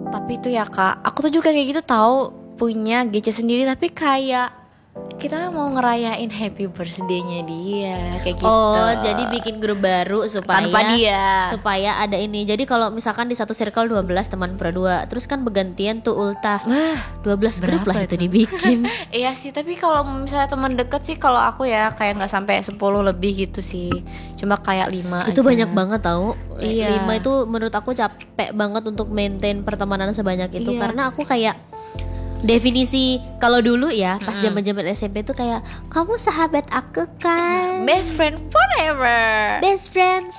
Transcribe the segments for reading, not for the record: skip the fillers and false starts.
Tapi itu ya kak, aku tuh juga kayak gitu tahu, punya GC sendiri tapi kayak kita mau ngerayain happy birthday-nya dia kayak gitu. Oh, jadi bikin grup baru supaya Tanpa dia. supaya ada ini. Jadi kalau misalkan di satu circle 12 teman berdua, terus kan bergantian tuh ultah. Wah, 12 grup berapa lah itu itu? dibikin. iya sih, tapi kalau misalnya teman deket sih kalau aku ya kayak nggak sampai 10 lebih gitu sih. Cuma kayak 5 Itu aja. banyak banget tahu. Iya. 5 itu menurut aku capek banget untuk maintain pertemanan sebanyak itu. Iya. Karena aku kayak definisi kalau dulu ya pas zaman-zaman SMP tuh kayak kamu sahabat aku kan, Best friend forever. best friend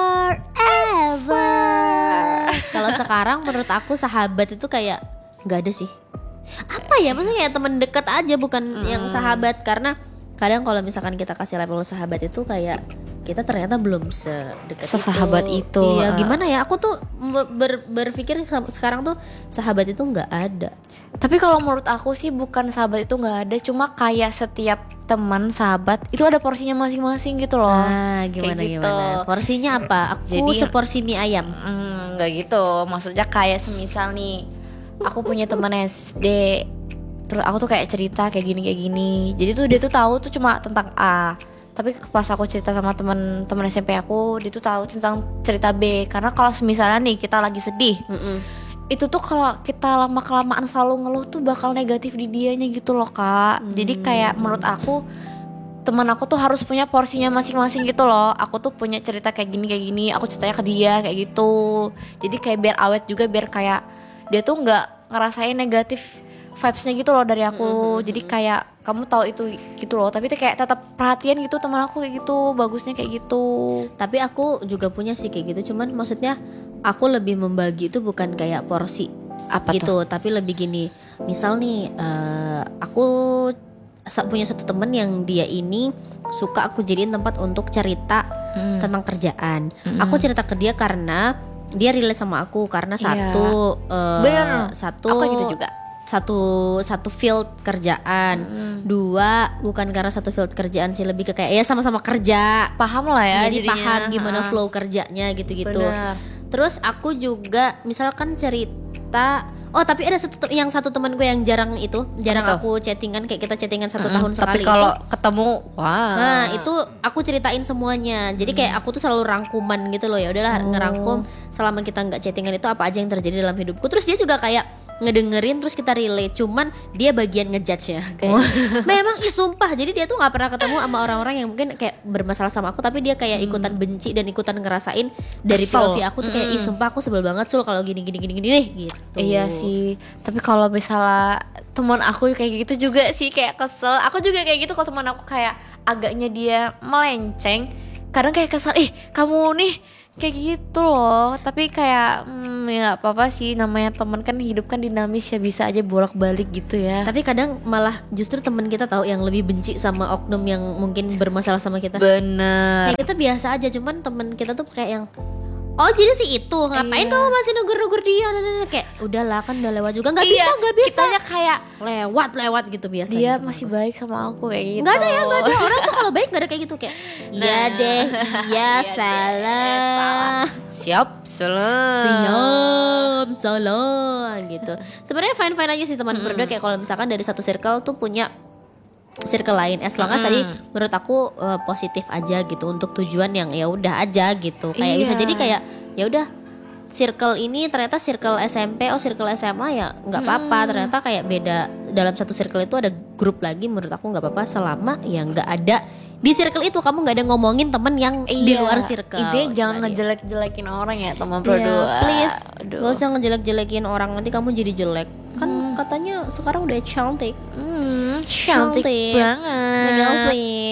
forever. Kalau sekarang menurut aku sahabat itu kayak nggak ada sih. Apa ya, maksudnya kayak temen deket aja bukan yang sahabat. Karena kadang kalau misalkan kita kasih level sahabat itu kayak kita ternyata belum sedekat Sesahabat itu. Iya, gimana ya? Aku tuh berpikir sekarang tuh sahabat itu nggak ada. Tapi kalau menurut aku sih bukan sahabat itu nggak ada, cuma kayak setiap teman sahabat itu ada porsinya masing-masing gitu loh. Ah, Kayak gimana gitu. gimana? Porsinya apa? Aku Jadi- seporsi mie ayam. Nggak gitu. Maksudnya kayak semisal nih, aku punya teman SD, terus aku tuh kayak cerita kayak gini. Jadi tuh dia tuh tahu tuh cuma tentang A. Tapi pas aku cerita sama teman-teman SMP aku, dia tuh tahu tentang cerita B. Karena kalau misalnya nih kita lagi sedih, itu tuh kalau kita lama kelamaan selalu ngeluh tuh bakal negatif di dianya gitu loh kak. Jadi kayak menurut aku teman aku tuh harus punya porsinya masing-masing gitu loh. Aku tuh punya cerita kayak gini, aku ceritanya ke dia kayak gitu. Jadi kayak biar awet juga, biar kayak dia tuh nggak ngerasain negatif vibes-nya gitu loh dari aku. Jadi kayak kamu tahu itu gitu loh. Tapi tuh kayak tetap perhatian gitu teman aku kayak gitu. Bagusnya kayak gitu. Tapi aku juga punya sih kayak gitu. Cuman maksudnya aku lebih membagi itu bukan kayak porsi Apa gitu, tapi lebih gini. Misal nih, aku punya satu temen yang dia ini suka aku jadiin tempat untuk cerita tentang kerjaan. Aku cerita ke dia karena dia relate sama aku karena Iya. Bener. satu Aku gitu juga. satu field kerjaan. Dua, bukan karena satu field kerjaan sih, lebih ke kayak ya sama-sama kerja. Paham lah ya. Jadi jadinya. paham gimana flow kerjanya gitu-gitu. Bener. Terus aku juga misalkan cerita, oh tapi ada satu teman gue yang jarang Apa tuh? aku chattingan, kayak kita chattingan 1 tahun Tapi sekali. kalau itu, ketemu, wah. nah itu aku ceritain semuanya. Jadi kayak aku tuh selalu rangkuman gitu loh, ya udahlah ngerangkum selama kita nggak chattingan itu apa aja yang terjadi dalam hidupku. Terus dia juga kayak ngedengerin, terus kita relate. Cuman dia bagian ngejudge ya kayak, memang sumpah. Jadi dia tuh nggak pernah ketemu sama orang-orang yang mungkin kayak bermasalah sama aku, tapi dia kayak ikutan benci dan ikutan ngerasain dari Kesel. POV aku tuh kayak ih sumpah aku sebel banget Sul kalau gini deh gitu. Iya sih. Tapi kalau misalnya teman aku kayak gitu juga sih kayak kesel. Aku juga kayak gitu kalau teman aku kayak agaknya dia melenceng. Kadang kayak kesel, kamu nih kayak gitu loh. Tapi kayak ya gak apa-apa sih, namanya teman kan, hidup kan dinamis ya, bisa aja bolak-balik gitu ya. Tapi kadang malah justru temen kita tahu yang lebih benci sama oknum yang mungkin bermasalah sama kita. Bener. Kayak kita biasa aja, cuman temen kita tuh kayak yang oh jadi sih itu ngapain kamu masih negur-negur dia. Kayak udahlah kan udah lewat juga, nggak bisa. Kitanya kayak lewat gitu biasanya. dia masih baik sama aku kayak gitu. nggak ada orang tuh kalau baik nggak ada kayak gitu kayak iya deh iya salah Siap, salah gitu. Sebenarnya fine aja sih teman berdua, kayak kalau misalkan dari satu circle tuh punya circle lain, as long as tadi menurut aku positif aja gitu untuk tujuan yang ya udah aja gitu. Kayak bisa jadi kayak ya udah circle ini ternyata circle SMP, circle SMA ya nggak apa-apa. Ternyata kayak beda, dalam satu circle itu ada grup lagi, menurut aku nggak apa-apa selama yang nggak ada di circle itu kamu nggak ada ngomongin temen yang di luar circle. Intinya jangan Itu aja. ngejelek-jelekin orang ya teman Iya, berdua. please Aduh. gak usah ngejelek-jelekin orang, nanti kamu jadi jelek. Kan katanya sekarang udah cantik. Cantik banget. Megan Flynn.